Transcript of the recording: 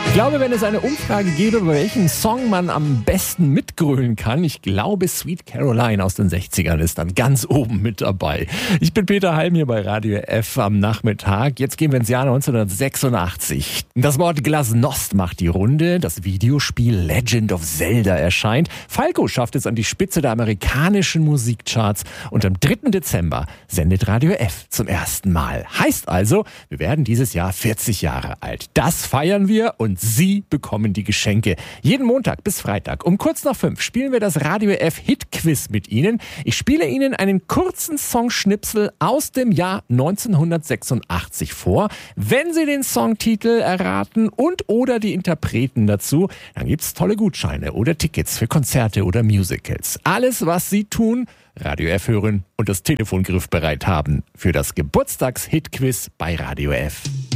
Ich glaube, wenn es eine Umfrage gäbe, über welchen Song man am besten mitgrölen kann, ich glaube, Sweet Caroline aus den 60ern ist dann ganz oben mit dabei. Ich bin Peter Halm hier bei Radio F am Nachmittag. Jetzt gehen wir ins Jahr 1986. Das Wort Glasnost macht die Runde. Das Videospiel Legend of Zelda erscheint. Falco schafft es an die Spitze der amerikanischen Musikcharts. Und am 3. Dezember sendet Radio F zum ersten Mal. Heißt also, wir werden dieses Jahr 40 Jahre alt. Das feiern wir und Sie bekommen die Geschenke. Jeden Montag bis Freitag um kurz nach 5 spielen wir das Radio F Hit Quiz mit Ihnen. Ich spiele Ihnen einen kurzen Songschnipsel aus dem Jahr 1986 vor. Wenn Sie den Songtitel erraten und oder die Interpreten dazu, dann gibt's tolle Gutscheine oder Tickets für Konzerte oder Musicals. Alles, was Sie tun, Radio F hören und das Telefon griffbereit haben für das Geburtstags-Hit Quiz bei Radio F.